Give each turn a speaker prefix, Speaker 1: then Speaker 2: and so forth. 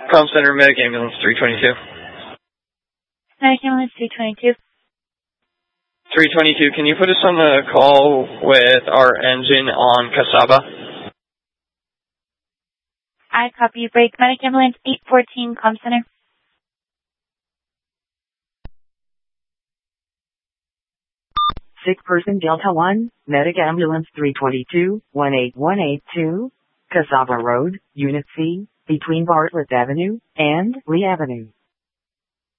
Speaker 1: Com Center, Medic Ambulance 322.
Speaker 2: Medic Ambulance 322.
Speaker 1: 322, can you put us on the call with our engine on Casaba?
Speaker 2: I copy you, break. Medic Ambulance 814, Com Center.
Speaker 3: Sick person Delta 1, Medic Ambulance 322, 18182, Casaba Road, Unit C, between Bartlett Avenue and Lee Avenue.